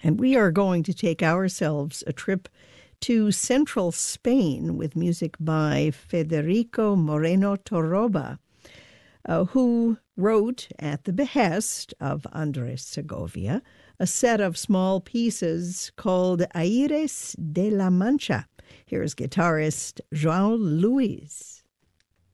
And we are going to take ourselves a trip to central Spain with music by Federico Moreno Torroba, who wrote, at the behest of Andres Segovia, a set of small pieces called Aires de la Mancha. Here's guitarist João Luis.